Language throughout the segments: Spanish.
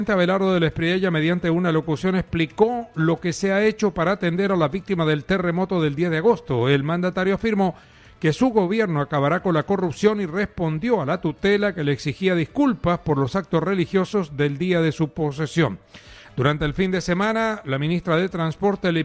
Abelardo de la Espriella, mediante una locución, explicó lo que se ha hecho para atender a las víctimas del terremoto del 10 de agosto. El mandatario afirmó que su gobierno acabará con la corrupción y respondió a la tutela que le exigía disculpas por los actos religiosos del día de su posesión. Durante el fin de semana, la ministra de Transporte de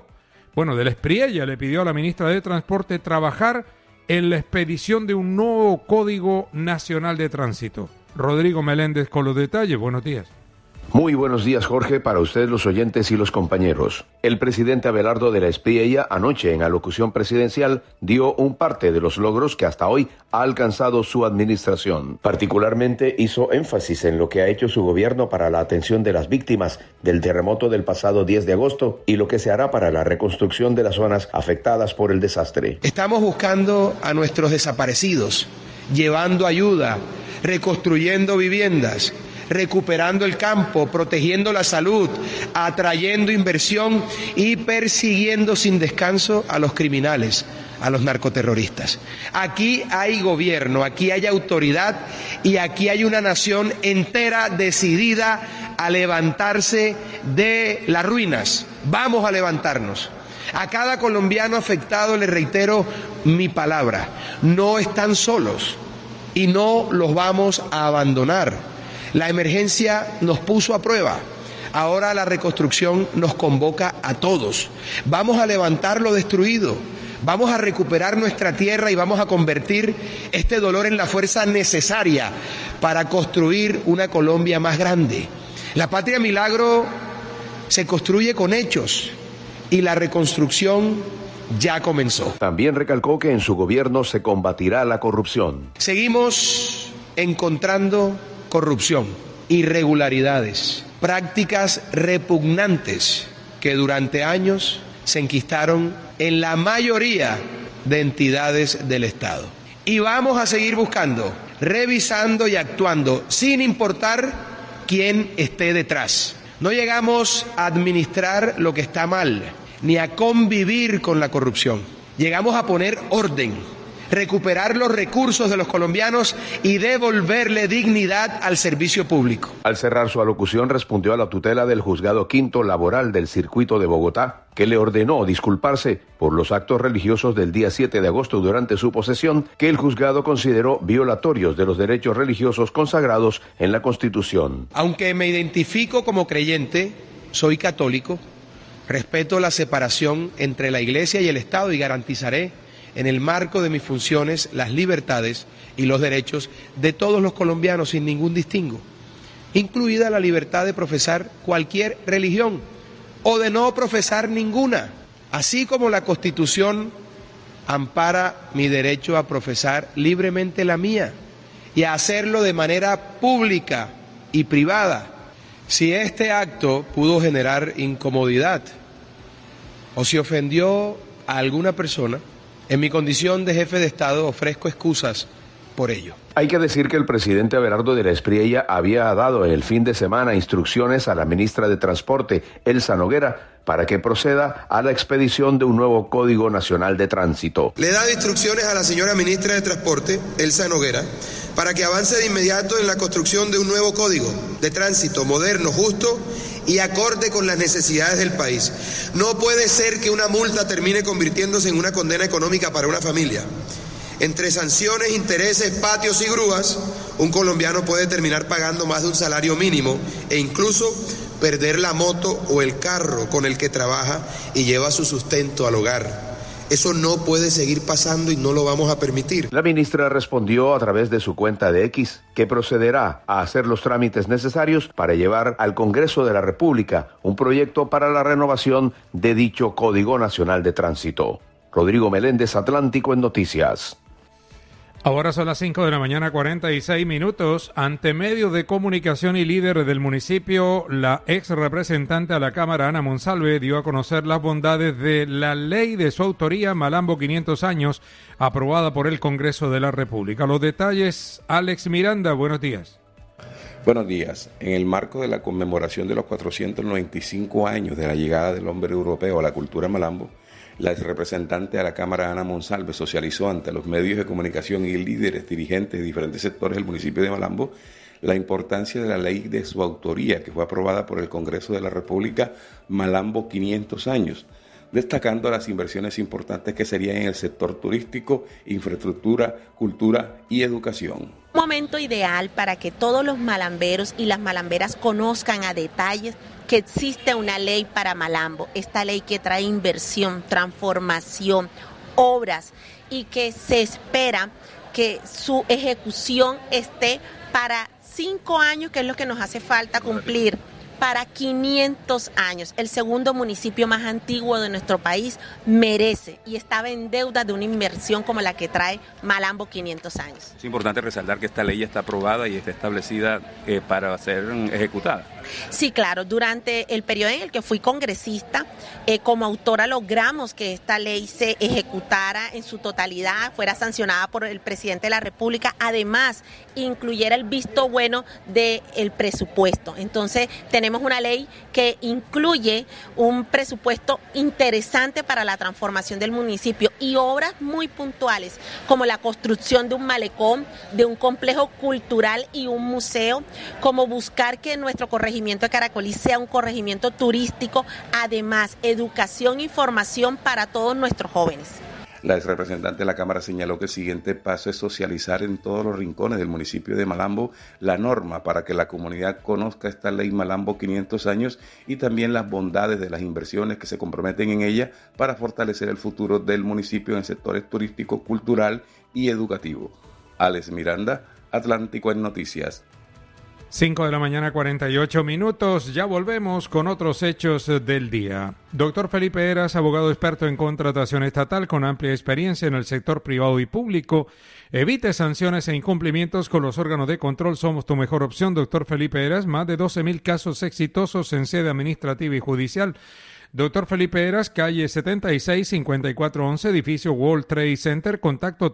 la Espriella le pidió a la ministra de Transporte trabajar en la expedición de un nuevo Código Nacional de Tránsito. Rodrigo Meléndez con los detalles. Buenos días. Muy buenos días, Jorge, para ustedes los oyentes y los compañeros. El presidente Abelardo de la Espriella anoche en alocución presidencial dio un parte de los logros que hasta hoy ha alcanzado su administración. Particularmente hizo énfasis en lo que ha hecho su gobierno para la atención de las víctimas del terremoto del pasado 10 de agosto y lo que se hará para la reconstrucción de las zonas afectadas por el desastre. Estamos buscando a nuestros desaparecidos, llevando ayuda, reconstruyendo viviendas, recuperando el campo, protegiendo la salud, atrayendo inversión y persiguiendo sin descanso a los criminales, a los narcoterroristas. Aquí hay gobierno, aquí hay autoridad y aquí hay una nación entera decidida a levantarse de las ruinas. Vamos a levantarnos. A cada colombiano afectado le reitero mi palabra: no están solos y no los vamos a abandonar. La emergencia nos puso a prueba. Ahora la reconstrucción nos convoca a todos. Vamos a levantar lo destruido. Vamos a recuperar nuestra tierra y vamos a convertir este dolor en la fuerza necesaria para construir una Colombia más grande. La patria milagro se construye con hechos y la reconstrucción ya comenzó. También recalcó que en su gobierno se combatirá la corrupción. Seguimos encontrando corrupción, irregularidades, prácticas repugnantes que durante años se enquistaron en la mayoría de entidades del Estado. Y vamos a seguir buscando, revisando y actuando sin importar quién esté detrás. No llegamos a administrar lo que está mal, ni a convivir con la corrupción. Llegamos a poner orden, recuperar los recursos de los colombianos y devolverle dignidad al servicio público. Al cerrar su alocución respondió a la tutela del Juzgado Quinto Laboral del Circuito de Bogotá, que le ordenó disculparse por los actos religiosos del día 7 de agosto durante su posesión, que el juzgado consideró violatorios de los derechos religiosos consagrados en la Constitución. Aunque me identifico como creyente, soy católico, respeto la separación entre la Iglesia y el Estado y garantizaré en el marco de mis funciones las libertades y los derechos de todos los colombianos sin ningún distingo, incluida la libertad de profesar cualquier religión o de no profesar ninguna, así como la Constitución ampara mi derecho a profesar libremente la mía y a hacerlo de manera pública y privada. Si este acto pudo generar incomodidad o si ofendió a alguna persona, en mi condición de jefe de Estado ofrezco excusas por ello. Hay que decir que el presidente Abelardo de la Espriella había dado el fin de semana instrucciones a la ministra de Transporte, Elsa Noguera, para que proceda a la expedición de un nuevo Código Nacional de Tránsito. Le he dado instrucciones a la señora ministra de Transporte, Elsa Noguera, para que avance de inmediato en la construcción de un nuevo Código de Tránsito moderno, justo y acorde con las necesidades del país. No puede ser que una multa termine convirtiéndose en una condena económica para una familia. Entre sanciones, intereses, patios y grúas, un colombiano puede terminar pagando más de un salario mínimo e incluso perder la moto o el carro con el que trabaja y lleva su sustento al hogar. Eso no puede seguir pasando y no lo vamos a permitir. La ministra respondió a través de su cuenta de X que procederá a hacer los trámites necesarios para llevar al Congreso de la República un proyecto para la renovación de dicho Código Nacional de Tránsito. Rodrigo Meléndez, Atlántico en Noticias. Ahora son las 5 de la mañana, 46 minutos. Ante medios de comunicación y líderes del municipio, la ex representante a la Cámara, Ana Monsalve, dio a conocer las bondades de la ley de su autoría, Malambo 500 años, aprobada por el Congreso de la República. Los detalles, Alex Miranda, buenos días. Buenos días. En el marco de la conmemoración de los 495 años de la llegada del hombre europeo a la cultura malambo, la exrepresentante a la Cámara, Ana Monsalve, socializó ante los medios de comunicación y líderes dirigentes de diferentes sectores del municipio de Malambo la importancia de la ley de su autoría, que fue aprobada por el Congreso de la República, Malambo 500 años, destacando las inversiones importantes que serían en el sector turístico, infraestructura, cultura y educación. Un momento ideal para que todos los malamberos y las malamberas conozcan a detalles que existe una ley para Malambo, esta ley que trae inversión, transformación, obras y que se espera que su ejecución esté para 5 años, que es lo que nos hace falta cumplir, para 500 años. El segundo municipio más antiguo de nuestro país merece y estaba en deuda de una inversión como la que trae Malambo 500 años. Es importante resaltar que esta ley ya está aprobada y está establecida para ser ejecutada. Sí, claro. Durante el periodo en el que fui congresista, como autora logramos que esta ley se ejecutara en su totalidad, fuera sancionada por el presidente de la República, además incluyera el visto bueno del presupuesto. Entonces tenemos una ley que incluye un presupuesto interesante para la transformación del municipio y obras muy puntuales como la construcción de un malecón, de un complejo cultural y un museo, como buscar que nuestro corregimiento de Caracolí sea un corregimiento turístico, además educación y formación para todos nuestros jóvenes. La exrepresentante de la Cámara señaló que el siguiente paso es socializar en todos los rincones del municipio de Malambo la norma para que la comunidad conozca esta ley Malambo 500 años y también las bondades de las inversiones que se comprometen en ella para fortalecer el futuro del municipio en sectores turístico, cultural y educativo. Alex Miranda, Atlántico en Noticias. 5 de la mañana, 48 minutos. Ya volvemos con otros hechos del día. Doctor Felipe Heras, abogado experto en contratación estatal con amplia experiencia en el sector privado y público. Evite sanciones e incumplimientos con los órganos de control. Somos tu mejor opción. Doctor Felipe Heras, más de 12,000 casos exitosos en sede administrativa y judicial. Doctor Felipe Heras, calle 76-5411, edificio World Trade Center, contacto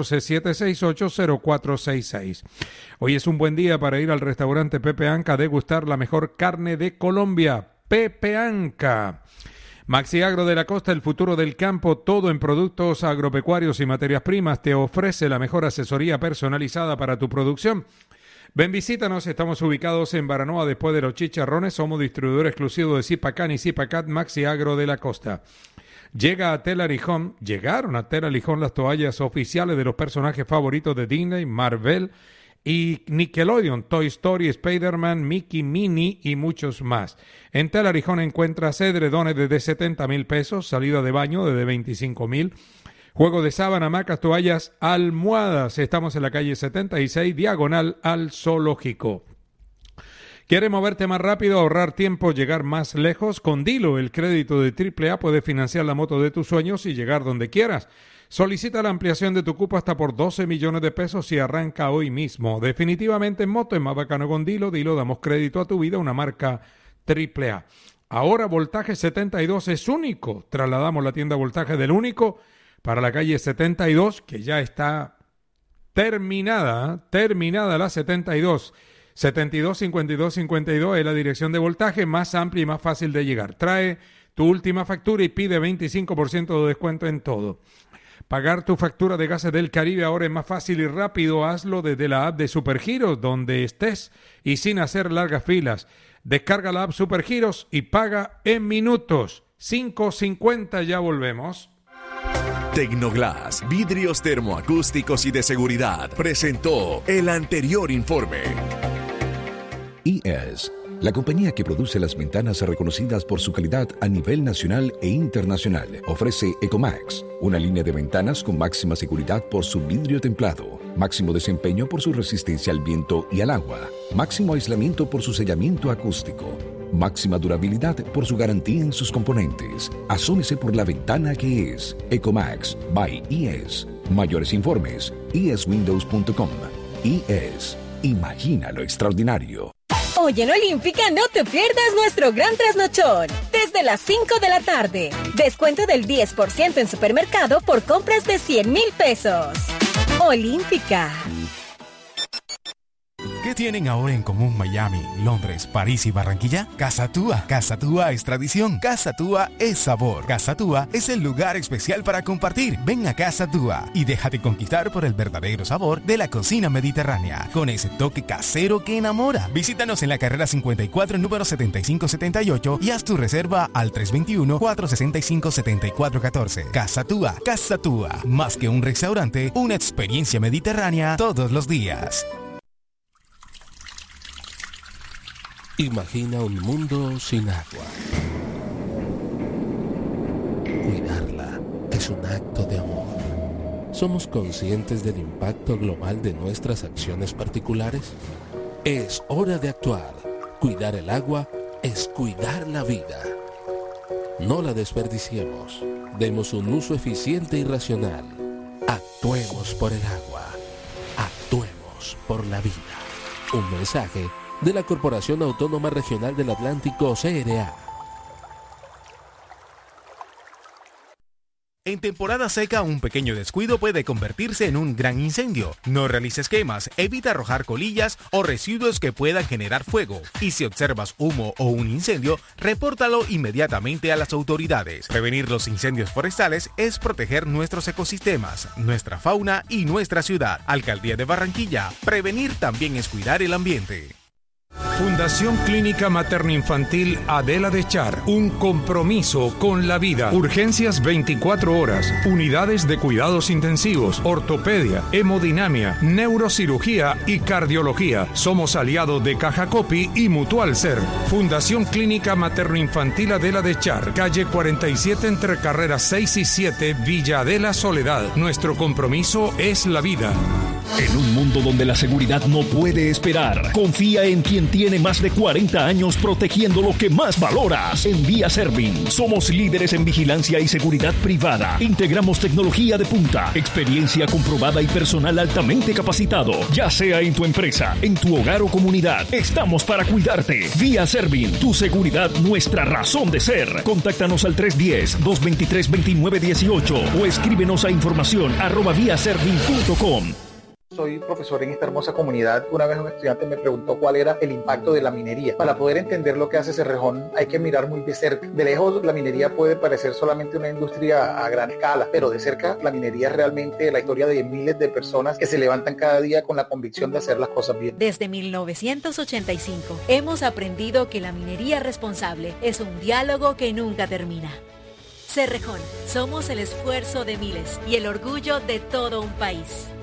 314-768-0466. Hoy es un buen día para ir al restaurante Pepe Anca a degustar la mejor carne de Colombia. Pepe Anca. Maxi Agro de la Costa, el futuro del campo, todo en productos agropecuarios y materias primas, te ofrece la mejor asesoría personalizada para tu producción. Ven, visítanos, estamos ubicados en Baranoa después de los Chicharrones, somos distribuidor exclusivo de Zipacan y Zipacat Maxi Agro de la Costa. Llegaron a Tela Lijón las toallas oficiales de los personajes favoritos de Disney, Marvel y Nickelodeon, Toy Story, Spider-Man, Mickey, Minnie y muchos más. En Tela Lijón encuentras edredones desde 70,000 pesos, salida de baño desde 25,000. Juego de sábana, hamacas, toallas, almohadas. Estamos en la calle 76, diagonal al Zoológico. ¿Quieres moverte más rápido, ahorrar tiempo, llegar más lejos? Con Dilo, el crédito de AAA, puedes financiar la moto de tus sueños y llegar donde quieras. Solicita la ampliación de tu cupo hasta por 12 millones de pesos y arranca hoy mismo. Definitivamente en moto es más bacano con Dilo. Dilo, damos crédito a tu vida, una marca AAA. Ahora Voltaje 72 es único. Trasladamos la tienda Voltaje del único para la calle 72, que ya está terminada la 72. 72-52-52 es la dirección de Voltaje, más amplia y más fácil de llegar. Trae tu última factura y pide 25% de descuento en todo. Pagar tu factura de Gases del Caribe ahora es más fácil y rápido. Hazlo desde la app de Supergiros, donde estés y sin hacer largas filas. Descarga la app Supergiros y paga en minutos. 5:50, ya volvemos. Tecnoglass, vidrios termoacústicos y de seguridad, presentó el anterior informe. IES, la compañía que produce las ventanas reconocidas por su calidad a nivel nacional e internacional, ofrece Ecomax, una línea de ventanas con máxima seguridad por su vidrio templado, máximo desempeño por su resistencia al viento y al agua, máximo aislamiento por su sellamiento acústico, máxima durabilidad por su garantía en sus componentes. Asómese por la ventana que es Ecomax by IES. Mayores informes, ieswindows.com. IES. Imagina lo extraordinario. Hoy en Olímpica no te pierdas nuestro gran trasnochón. Desde las 5 de la tarde. Descuento del 10% en supermercado por compras de 100,000 pesos. Olímpica. ¿Qué tienen ahora en común Miami, Londres, París y Barranquilla? Casa Tua. Casa Tua es tradición. Casa Tua es sabor. Casa Tua es el lugar especial para compartir. Ven a Casa Tua y déjate conquistar por el verdadero sabor de la cocina mediterránea, con ese toque casero que enamora. Visítanos en la carrera 54, número 7578 y haz tu reserva al 321-465-7414. Casa Tua. Casa Tua. Más que un restaurante, una experiencia mediterránea todos los días. Imagina un mundo sin agua. Cuidarla es un acto de amor. ¿Somos conscientes del impacto global de nuestras acciones particulares? Es hora de actuar. Cuidar el agua es cuidar la vida. No la desperdiciemos. Demos un uso eficiente y racional. Actuemos por el agua. Actuemos por la vida. Un mensaje de la Corporación Autónoma Regional del Atlántico, CRA. En temporada seca, un pequeño descuido puede convertirse en un gran incendio. No realices quemas, evita arrojar colillas o residuos que puedan generar fuego. Y si observas humo o un incendio, repórtalo inmediatamente a las autoridades. Prevenir los incendios forestales es proteger nuestros ecosistemas, nuestra fauna y nuestra ciudad. Alcaldía de Barranquilla. Prevenir también es cuidar el ambiente. Fundación Clínica Materno-Infantil Adela de Char, un compromiso con la vida. Urgencias 24 horas, unidades de cuidados intensivos, ortopedia, hemodinamia, neurocirugía y cardiología. Somos aliados de Caja Copi y Mutual Ser. Fundación Clínica Materno-Infantil Adela de Char, calle 47 entre carreras 6 y 7, Villa Adela Soledad. Nuestro compromiso es la vida. En un mundo donde la seguridad no puede esperar, confía en quien tiene más de 40 años protegiendo lo que más valoras. En Vía Servin, somos líderes en vigilancia y seguridad privada. Integramos tecnología de punta, experiencia comprobada y personal altamente capacitado. Ya sea en tu empresa, en tu hogar o comunidad, estamos para cuidarte. Vía Servin, tu seguridad, nuestra razón de ser. Contáctanos al 310-223-2918 o escríbenos a información@viaservin.com. Soy profesor en esta hermosa comunidad. Una vez un estudiante me preguntó cuál era el impacto de la minería. Para poder entender lo que hace Cerrejón hay que mirar muy de cerca. De lejos la minería puede parecer solamente una industria a gran escala, pero de cerca la minería es realmente la historia de miles de personas que se levantan cada día con la convicción de hacer las cosas bien. Desde 1985 hemos aprendido que la minería responsable es un diálogo que nunca termina. Cerrejón, somos el esfuerzo de miles y el orgullo de todo un país.